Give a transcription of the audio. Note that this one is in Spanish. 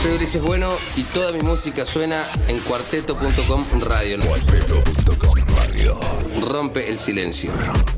Soy Ulises Bueno y toda mi música suena en cuarteto.com radio. Cuarteto.com radio. Rompe el silencio.